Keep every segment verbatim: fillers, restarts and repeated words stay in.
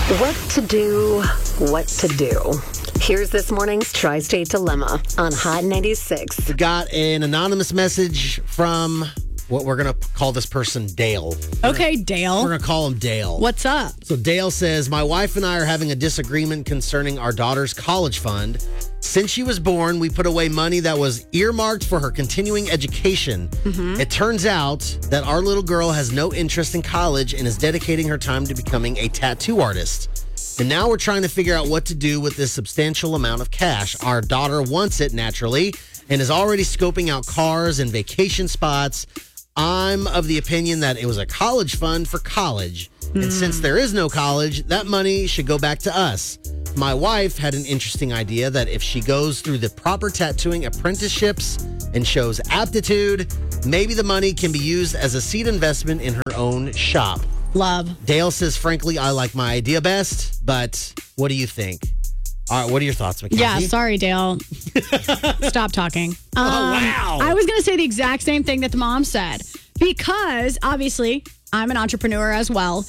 What to do, what to do. Here's this morning's Tri-State Dilemma on Hot ninety-six. We got an anonymous message from what we're going to call this person Dale. We're Okay, gonna, Dale. We're going to call him Dale. What's up? So Dale says, my wife and I are having a disagreement concerning our daughter's college fund. Since she was born, we put away money that was earmarked for her continuing education. Mm-hmm. It turns out that our little girl has no interest in college and is dedicating her time to becoming a tattoo artist. And now we're trying to figure out what to do with this substantial amount of cash. Our daughter wants it naturally and is already scoping out cars and vacation spots. I'm of the opinion that it was a college fund for college. Mm. And since there is no college, that money should go back to us. My wife had an interesting idea that if she goes through the proper tattooing apprenticeships and shows aptitude, maybe the money can be used as a seed investment in her own shop. Love. Dale says, frankly, I like my idea best, but what do you think? All right, what are your thoughts, Mackenzie? Yeah, sorry, Dale. Stop talking. Um, Oh, wow. I was going to say the exact same thing that the mom said because obviously I'm an entrepreneur as well.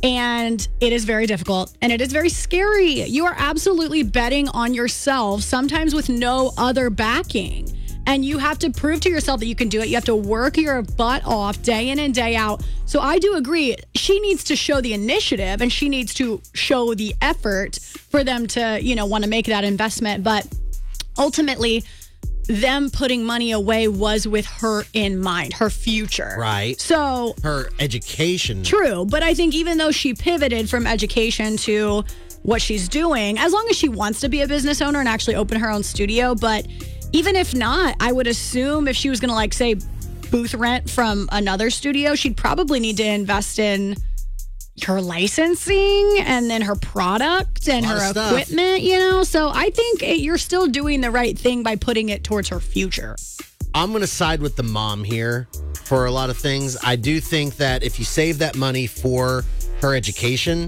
And it is very difficult and it is very scary. You are absolutely betting on yourself, sometimes with no other backing. And you have to prove to yourself that you can do it. You have to work your butt off day in and day out. So I do agree. She needs to show the initiative and she needs to show the effort for them to, you know, want to make that investment. But ultimately, them putting money away was with her in mind, her future. Right. So her education. True. But I think even though she pivoted from education to what she's doing, as long as she wants to be a business owner and actually open her own studio, but even if not, I would assume if she was going to, like, say, booth rent from another studio, she'd probably need to invest in her licensing and then her product and her equipment, you know? So I think it, you're still doing the right thing by putting it towards her future. I'm going to side with the mom here for a lot of things. I do think that if you save that money for her education,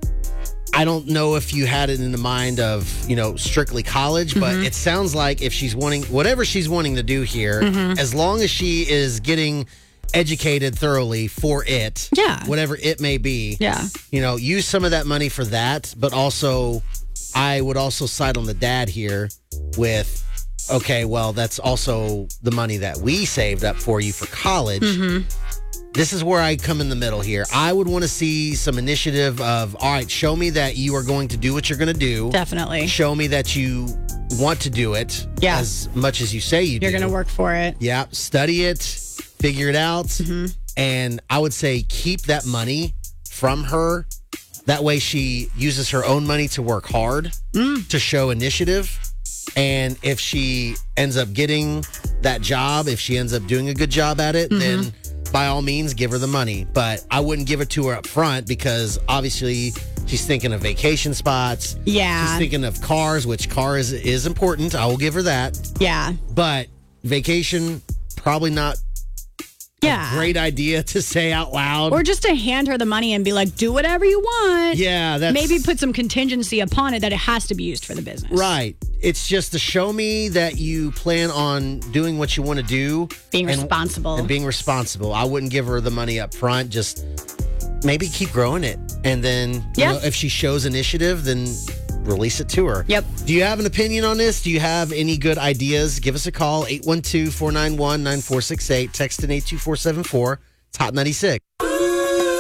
I don't know if you had it in the mind of, you know, strictly college, but mm-hmm. it sounds like if she's wanting, whatever she's wanting to do here, mm-hmm. as long as she is getting educated thoroughly for it, yeah, whatever it may be, yeah, you know, use some of that money for that. But also, I would also side on the dad here with, okay, well, that's also the money that we saved up for you for college. Mm-hmm. This is where I come in the middle here. I would want to see some initiative of, all right, show me that you are going to do what you're going to do. Definitely. Show me that you want to do it yeah. as much as you say you you're do. You're going to work for it. Yeah. Study it, figure it out. Mm-hmm. And I would say keep that money from her. That way she uses her own money to work hard, mm. to show initiative. And if she ends up getting that job, if she ends up doing a good job at it, mm-hmm. then by all means, give her the money. But I wouldn't give it to her up front because obviously she's thinking of vacation spots. Yeah. She's thinking of cars, which car is, is important. I will give her that. Yeah. But vacation, probably not yeah. a great idea to say out loud. Or just to hand her the money and be like, do whatever you want. Yeah. That's, maybe put some contingency upon it that it has to be used for the business. Right. It's just to show me that you plan on doing what you want to do. Being and, responsible. And being responsible. I wouldn't give her the money up front. Just maybe keep growing it. And then you yeah. know, if she shows initiative, then release it to her. Yep. Do you have an opinion on this? Do you have any good ideas? Give us a call, eight one two, four nine one, nine four six eight. Text in eight two four seven four. It's Hot ninety-six.